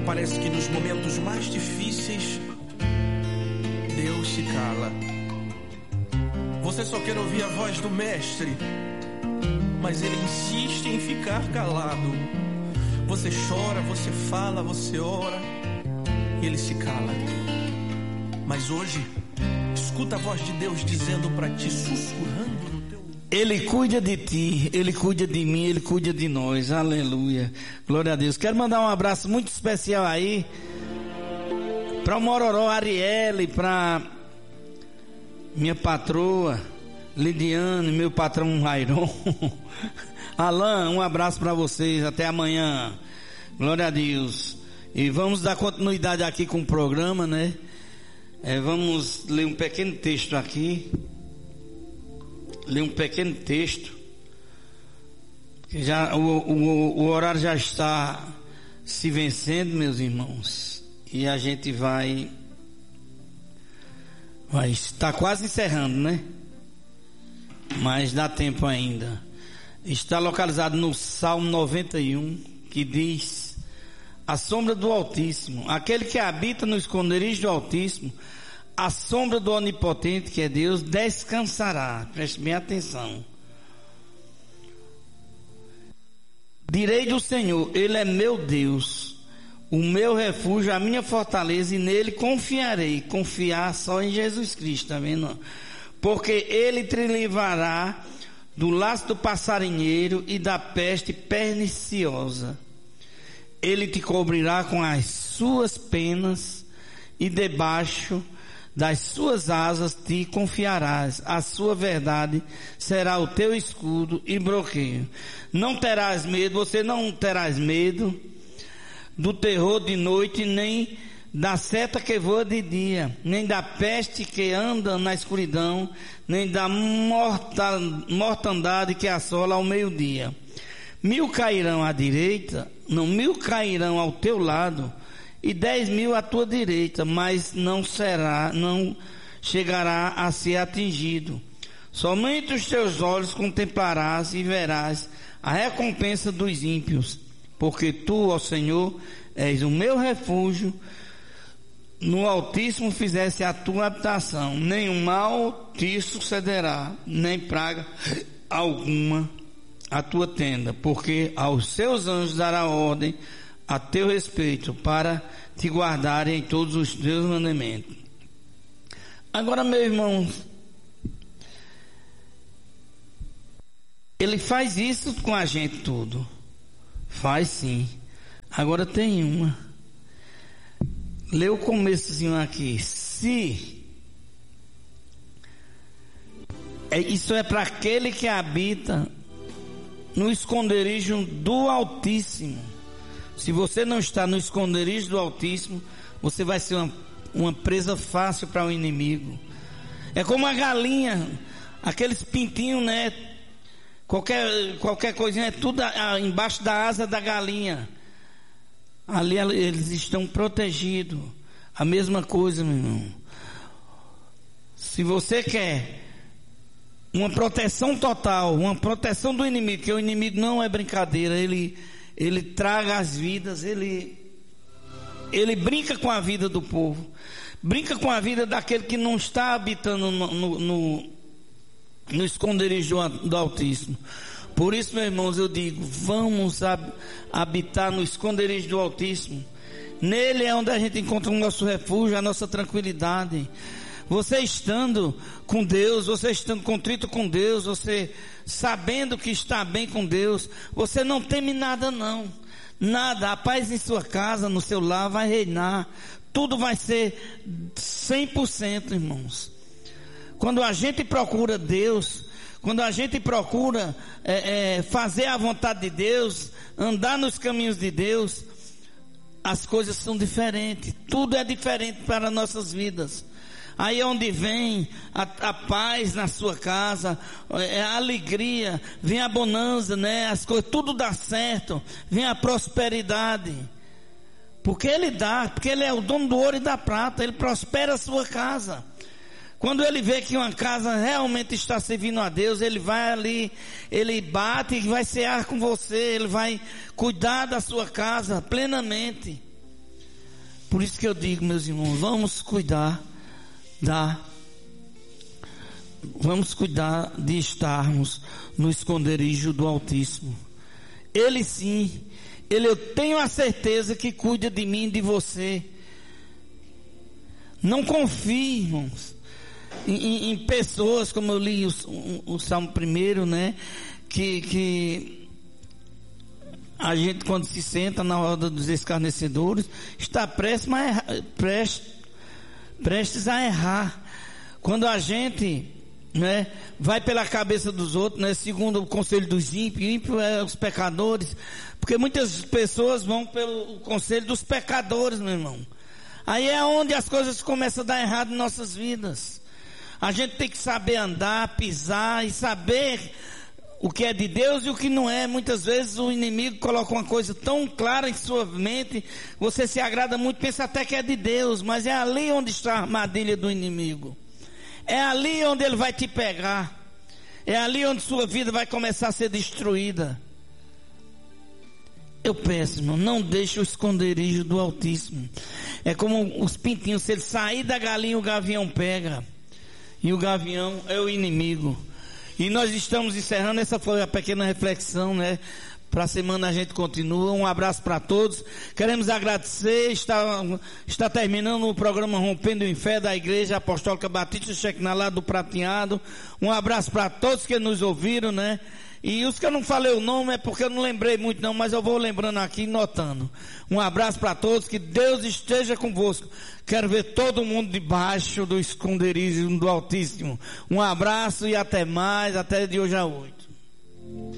Parece que nos momentos mais difíceis, Deus se cala. Você só quer ouvir a voz do Mestre, mas Ele insiste em ficar calado. Você chora, você fala, você ora, e Ele se cala. Mas hoje, escuta a voz de Deus dizendo para ti, sussurrando no teu... Ele cuida de ti, Ele cuida de mim, Ele cuida de nós, aleluia, glória a Deus. Quero mandar um abraço muito especial aí para o Mororó Arielle, para minha patroa Lidiane, meu patrão Rairon. Alain, um abraço para vocês, até amanhã, glória a Deus. E vamos dar continuidade aqui com o programa, né? Vamos ler um pequeno texto aqui. Ler um pequeno texto. Que já, o horário já está se vencendo, meus irmãos. E a gente vai estar quase encerrando, né? Mas dá tempo ainda. Está localizado no Salmo 91, que diz: a sombra do Altíssimo, aquele que habita no esconderijo do Altíssimo, a sombra do Onipotente, que é Deus, descansará. Preste bem atenção. Direi do Senhor, Ele é meu Deus, o meu refúgio, a minha fortaleza, e nele confiarei. Confiar só em Jesus Cristo, tá vendo? Porque Ele te livrará do laço do passarinheiro e da peste perniciosa. Ele te cobrirá com as suas penas, e debaixo das suas asas te confiarás. A sua verdade será o teu escudo e broqueio. Não terás medo, você não terás medo do terror de noite, nem da seta que voa de dia, nem da peste que anda na escuridão, nem da mortandade que assola ao meio-dia. 1000 cairão à direita, 1000 cairão ao teu lado, e 10.000 à tua direita, mas não chegará a ser atingido. Somente os teus olhos contemplarás e verás a recompensa dos ímpios, porque tu, ó Senhor, és o meu refúgio. No Altíssimo fizesse a tua habitação, nenhum mal te sucederá, nem praga alguma a tua tenda, porque aos seus anjos dará ordem a teu respeito, para te guardarem em todos os teus mandamentos. Agora, meu irmão, Ele faz isso com a gente tudo. Faz sim. Agora tem uma. Lê o começozinho aqui. Isso é para aquele que habita no esconderijo do Altíssimo. Se você não está no esconderijo do Altíssimo, você vai ser uma presa fácil para o inimigo. É como a galinha, aqueles pintinhos, né? Qualquer coisinha, é tudo embaixo da asa da galinha. Ali eles estão protegidos. A mesma coisa, meu irmão. Se você quer uma proteção total, uma proteção do inimigo, que o inimigo não é brincadeira, ele traga as vidas, ele brinca com a vida do povo, brinca com a vida daquele que não está habitando no esconderijo do Altíssimo. Por isso, meus irmãos, eu digo, vamos habitar no esconderijo do Altíssimo. Nele é onde a gente encontra o nosso refúgio, a nossa tranquilidade. Você estando com Deus, você estando contrito com Deus, você sabendo que está bem com Deus, você não teme nada não. Nada, a paz em sua casa, no seu lar vai reinar. Tudo vai ser 100%, irmãos. Quando a gente procura Deus, quando a gente procura fazer a vontade de Deus, andar nos caminhos de Deus, as coisas são diferentes. Tudo é diferente para nossas vidas. Aí é onde vem a paz na sua casa, a alegria, vem a bonança, né? As coisas, tudo dá certo, vem a prosperidade. Porque Ele dá, porque Ele é o dono do ouro e da prata, Ele prospera a sua casa. Quando Ele vê que uma casa realmente está servindo a Deus, Ele vai ali, Ele bate e vai cear com você, Ele vai cuidar da sua casa plenamente. Por isso que eu digo, meus irmãos, vamos cuidar de estarmos no esconderijo do Altíssimo. Ele sim, eu tenho a certeza que cuida de mim e de você. Não confie, irmãos, em pessoas, como eu li o Salmo 1, né? Que a gente, quando se senta na roda dos escarnecedores, está prestes a errar. Quando a gente, né, vai pela cabeça dos outros, né, segundo o conselho dos ímpios é os pecadores, porque muitas pessoas vão pelo conselho dos pecadores, meu irmão. Aí é onde as coisas começam a dar errado em nossas vidas. A gente tem que saber andar, pisar e saber o que é de Deus e o que não é. Muitas vezes o inimigo coloca uma coisa tão clara em sua mente, você se agrada muito, pensa até que é de Deus, mas é ali onde está a armadilha do inimigo. É ali onde ele vai te pegar. É ali onde sua vida vai começar a ser destruída. Eu peço, irmão, não deixe o esconderijo do Altíssimo. É como os pintinhos, se ele sair da galinha, o gavião pega. E o gavião é o inimigo. E nós estamos encerrando, essa foi a pequena reflexão, né? Para a semana a gente continua. Um abraço para todos. Queremos agradecer, está terminando o programa Rompendo em Fé da Igreja Apostólica Batista Shekinah lá do Prateado. Um abraço para todos que nos ouviram, né? E os que eu não falei o nome é porque eu não lembrei muito não, mas eu vou lembrando aqui e notando. Um abraço para todos, que Deus esteja convosco. Quero ver todo mundo debaixo do esconderijo do Altíssimo. Um abraço e até mais, até de hoje a 8.